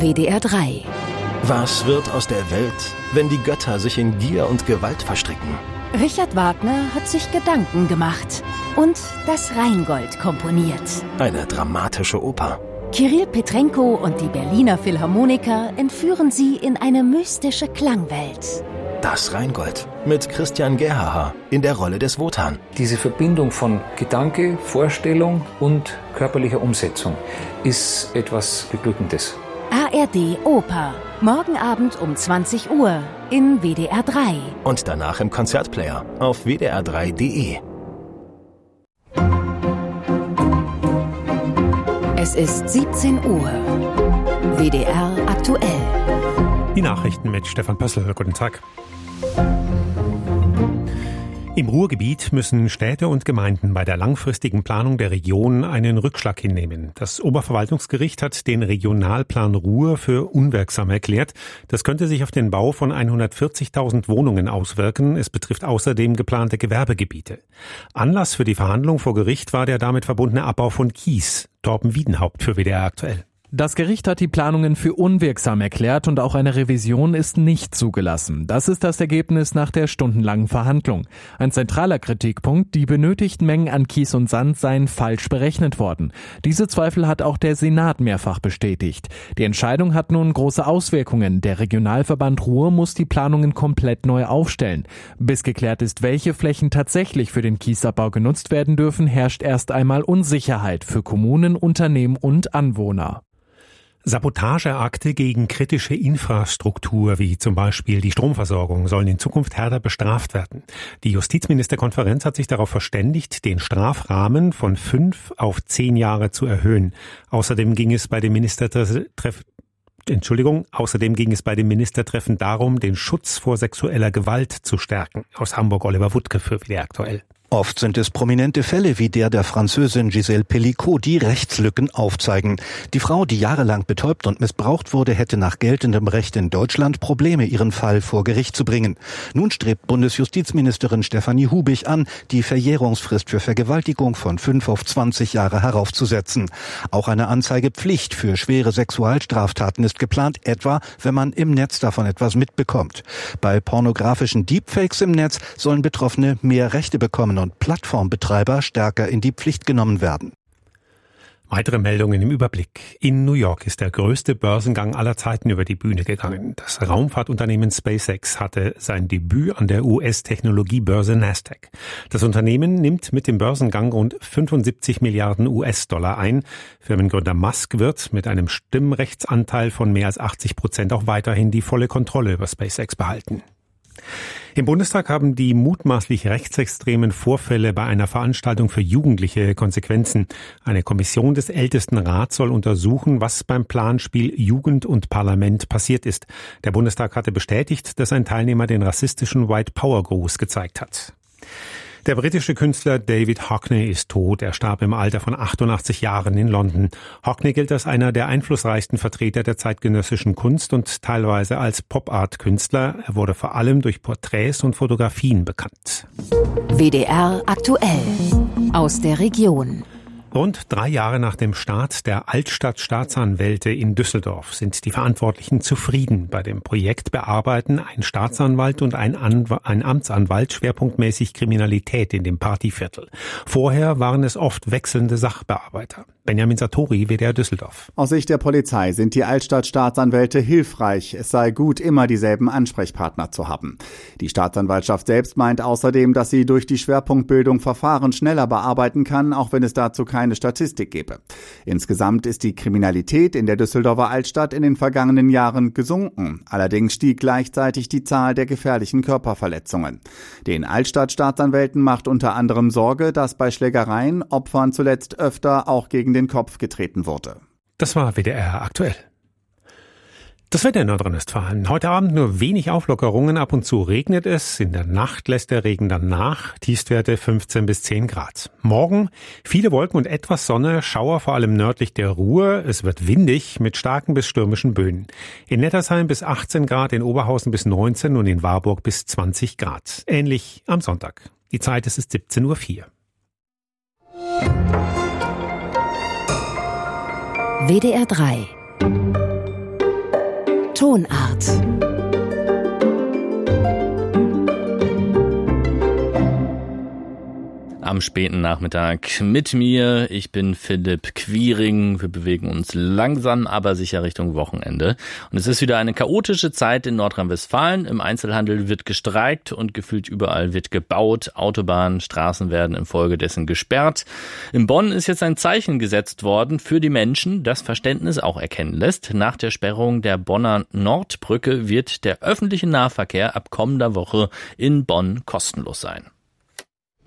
WDR 3. Was wird aus der Welt, wenn die Götter sich in Gier und Gewalt verstricken? Richard Wagner hat sich Gedanken gemacht und das Rheingold komponiert. Eine dramatische Oper. Kirill Petrenko und die Berliner Philharmoniker entführen sie in eine mystische Klangwelt. Das Rheingold mit Christian Gerhaher in der Rolle des Wotan. Diese Verbindung von Gedanke, Vorstellung und körperlicher Umsetzung ist etwas Beglückendes. ARD Oper. Morgen Abend um 20 Uhr in WDR 3. Und danach im Konzertplayer auf wdr3.de. Es ist 17 Uhr. WDR aktuell. Die Nachrichten mit Stefan Pössl. Guten Tag. Im Ruhrgebiet müssen Städte und Gemeinden bei der langfristigen Planung der Region einen Rückschlag hinnehmen. Das Oberverwaltungsgericht hat den Regionalplan Ruhr für unwirksam erklärt. Das könnte sich auf den Bau von 140.000 Wohnungen auswirken. Es betrifft außerdem geplante Gewerbegebiete. Anlass für die Verhandlung vor Gericht war der damit verbundene Abbau von Kies. Torben Wiedenhaupt für WDR aktuell. Das Gericht hat die Planungen für unwirksam erklärt und auch eine Revision ist nicht zugelassen. Das ist das Ergebnis nach der stundenlangen Verhandlung. Ein zentraler Kritikpunkt: die benötigten Mengen an Kies und Sand seien falsch berechnet worden. Diese Zweifel hat auch der Senat mehrfach bestätigt. Die Entscheidung hat nun große Auswirkungen. Der Regionalverband Ruhr muss die Planungen komplett neu aufstellen. Bis geklärt ist, welche Flächen tatsächlich für den Kiesabbau genutzt werden dürfen, herrscht erst einmal Unsicherheit für Kommunen, Unternehmen und Anwohner. Sabotageakte gegen kritische Infrastruktur, wie zum Beispiel die Stromversorgung, sollen in Zukunft härter bestraft werden. Die Justizministerkonferenz hat sich darauf verständigt, den Strafrahmen von 5 auf 10 Jahre zu erhöhen. Außerdem ging es bei dem Ministertreffen darum, den Schutz vor sexueller Gewalt zu stärken. Aus Hamburg Oliver Wuttke für WDR aktuell. Oft sind es prominente Fälle wie der Französin Gisèle Pellicot, die Rechtslücken aufzeigen. Die Frau, die jahrelang betäubt und missbraucht wurde, hätte nach geltendem Recht in Deutschland Probleme, ihren Fall vor Gericht zu bringen. Nun strebt Bundesjustizministerin Stefanie Hubig an, die Verjährungsfrist für Vergewaltigung von 5 auf 20 Jahre heraufzusetzen. Auch eine Anzeigepflicht für schwere Sexualstraftaten ist geplant, etwa wenn man im Netz davon etwas mitbekommt. Bei pornografischen Deepfakes im Netz sollen Betroffene mehr Rechte bekommen und Plattformbetreiber stärker in die Pflicht genommen werden. Weitere Meldungen im Überblick. In New York ist der größte Börsengang aller Zeiten über die Bühne gegangen. Das Raumfahrtunternehmen SpaceX hatte sein Debüt an der US-Technologiebörse Nasdaq. Das Unternehmen nimmt mit dem Börsengang rund 75 Milliarden US-Dollar ein. Firmengründer Musk wird mit einem Stimmrechtsanteil von mehr als 80% auch weiterhin die volle Kontrolle über SpaceX behalten. Im Bundestag haben die mutmaßlich rechtsextremen Vorfälle bei einer Veranstaltung für Jugendliche Konsequenzen. Eine Kommission des Ältestenrats soll untersuchen, was beim Planspiel Jugend und Parlament passiert ist. Der Bundestag hatte bestätigt, dass ein Teilnehmer den rassistischen White Power Gruß gezeigt hat. Der britische Künstler David Hockney ist tot. Er starb im Alter von 88 Jahren in London. Hockney gilt als einer der einflussreichsten Vertreter der zeitgenössischen Kunst und teilweise als Pop-Art-Künstler. Er wurde vor allem durch Porträts und Fotografien bekannt. WDR aktuell. Aus der Region. Rund 3 Jahre nach dem Start der Altstadt-Staatsanwälte in Düsseldorf sind die Verantwortlichen zufrieden. Bei dem Projekt bearbeiten ein Staatsanwalt und ein Amtsanwalt schwerpunktmäßig Kriminalität in dem Partyviertel. Vorher waren es oft wechselnde Sachbearbeiter. Benjamin Satori, WDR Düsseldorf. Aus Sicht der Polizei sind die Altstadt-Staatsanwälte hilfreich. Es sei gut, immer dieselben Ansprechpartner zu haben. Die Staatsanwaltschaft selbst meint außerdem, dass sie durch die Schwerpunktbildung Verfahren schneller bearbeiten kann, auch wenn es dazu keine Statistik gebe. Insgesamt ist die Kriminalität in der Düsseldorfer Altstadt in den vergangenen Jahren gesunken. Allerdings stieg gleichzeitig die Zahl der gefährlichen Körperverletzungen. Den Altstadt-Staatsanwälten macht unter anderem Sorge, dass bei Schlägereien Opfern zuletzt öfter auch gegen den Kopf getreten wurde. Das war WDR aktuell. Das Wetter in Nordrhein-Westfalen. Heute Abend nur wenig Auflockerungen, ab und zu regnet es. In der Nacht lässt der Regen dann nach. Tiefstwerte 15 bis 10 Grad. Morgen viele Wolken und etwas Sonne, Schauer vor allem nördlich der Ruhr. Es wird windig mit starken bis stürmischen Böen. In Nettersheim bis 18 Grad, in Oberhausen bis 19 und in Warburg bis 20 Grad. Ähnlich am Sonntag. Die Zeit ist 17:04 Uhr. WDR 3 Tonart. Am späten Nachmittag mit mir. Ich bin Philipp Quiring. Wir bewegen uns langsam, aber sicher Richtung Wochenende. Und es ist wieder eine chaotische Zeit in Nordrhein-Westfalen. Im Einzelhandel wird gestreikt und gefühlt überall wird gebaut. Autobahnen, Straßen werden infolgedessen gesperrt. In Bonn ist jetzt ein Zeichen gesetzt worden für die Menschen, das Verständnis auch erkennen lässt. Nach der Sperrung der Bonner Nordbrücke wird der öffentliche Nahverkehr ab kommender Woche in Bonn kostenlos sein.